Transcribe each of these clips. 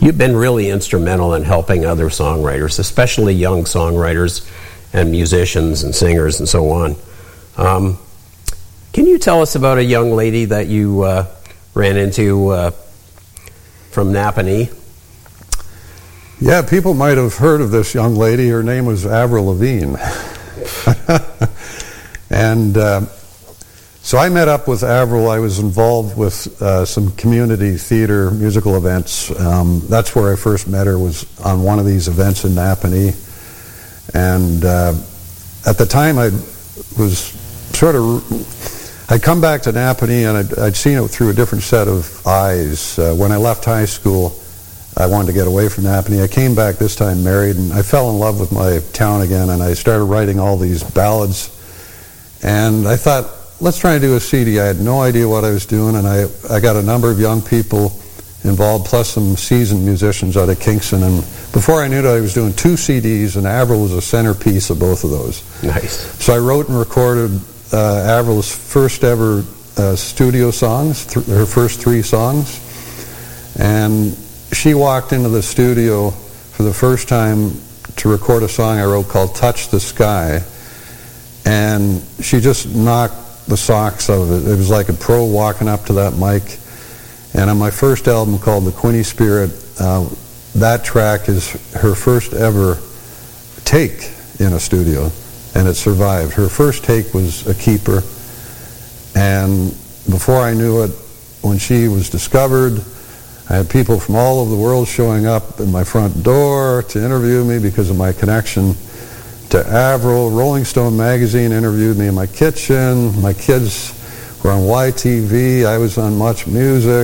You've been really instrumental in helping other songwriters, especially young songwriters and musicians and singers and so on. Can you tell us about a young lady that you ran into from Napanee? Yeah, people might have heard of this young lady. Her name was Avril Lavigne. And so I met up with Avril. I was involved with some community theater musical events. That's where I first met her, was on one of these events in Napanee. And at the time I was sort of, I'd come back to Napanee and I'd seen it through a different set of eyes. When I left high school, I wanted to get away from Napanee. I came back this time married, and I fell in love with my town again, and I started writing all these ballads. And I thought, let's try and do a CD. I had no idea what I was doing, and I got a number of young people involved, plus some seasoned musicians out of Kingston. And before I knew it, I was doing 2 CDs, and Avril was a centerpiece of both of those. Nice. So I wrote and recorded Avril's first ever studio songs, her first 3 songs. And she walked into the studio for the first time to record a song I wrote called Touch the Sky. And she just knocked the socks out of it. It was like a pro walking up to that mic. And on my first album called The Quinny Spirit, that track is her first ever take in a studio, and it survived. Her first take was a keeper, and before I knew it, when she was discovered, I had people from all over the world showing up at my front door to interview me because of my connection to Avril. Rolling Stone magazine interviewed me in my kitchen. My kids were on YTV. I was on Much Music.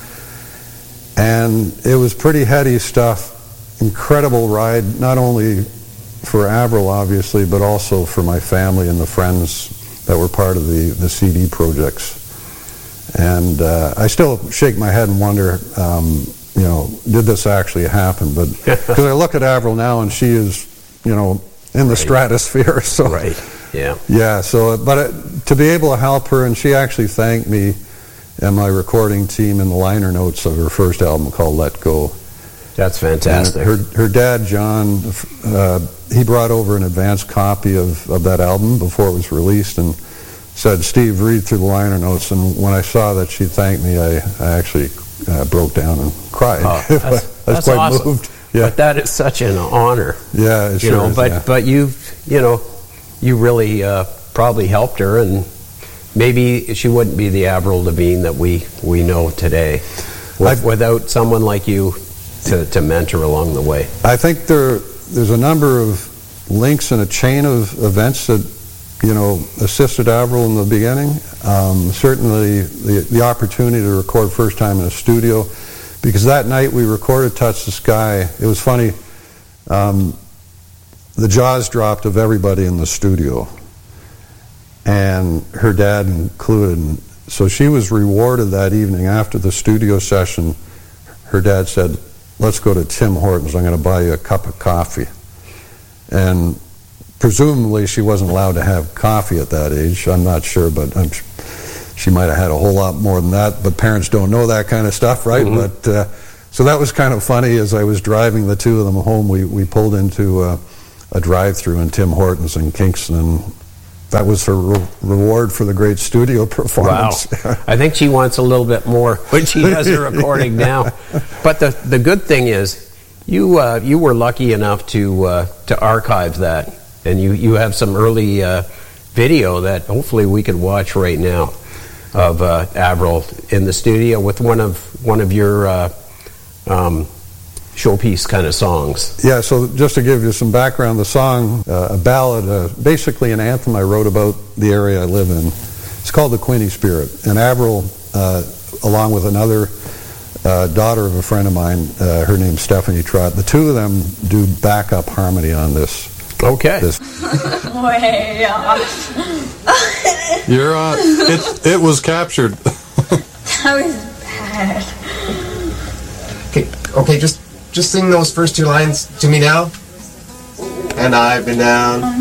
And it was pretty heady stuff. Incredible ride, not only for Avril, obviously, but also for my family and the friends that were part of the CD projects. And I still shake my head and wonder, did this actually happen? But because I look at Avril now and she is, in the stratosphere. So, right. Yeah. Yeah. So, but to be able to help her, and she actually thanked me and my recording team in the liner notes of her first album called Let Go. That's fantastic. And her dad, John, he brought over an advanced copy of that album before it was released, and said, Steve, read through the liner notes. And when I saw that she thanked me, I actually broke down and cried. Oh, I was quite awesome. moved. Yeah. But that is such an honor. Yeah, it sure is, But you really probably helped her, and maybe she wouldn't be the Avril Lavigne that we know today without someone like you to mentor along the way. I think there's a number of links in a chain of events that assisted Avril in the beginning. Certainly the opportunity to record first time in a studio, because that night we recorded Touch the Sky. It was funny. The jaws dropped of everybody in the studio, and her dad included. So she was rewarded that evening after the studio session. Her dad said, let's go to Tim Hortons. I'm going to buy you a cup of coffee. And presumably she wasn't allowed to have coffee at that age. I'm not sure, but she might have had a whole lot more than that. But parents don't know that kind of stuff, right? Mm-hmm. But so that was kind of funny. As I was driving the two of them home, we pulled into a drive-through in Tim Hortons in Kingston, and that was her reward for the great studio performance. Wow. I think she wants a little bit more when she does her recording now. But the good thing is, you were lucky enough to archive that, and you have some early video that hopefully we could watch right now of Avril in the studio with one of your showpiece kind of songs. Yeah, so just to give you some background, the song, a ballad, basically an anthem I wrote about the area I live in. It's called The Quinny Spirit. And Avril, along with another daughter of a friend of mine, her name's Stephanie Trott, the two of them do backup harmony on this. Okay. Way off. You're it was captured. That was bad. Okay, just sing those first 2 lines to me now. And I've been down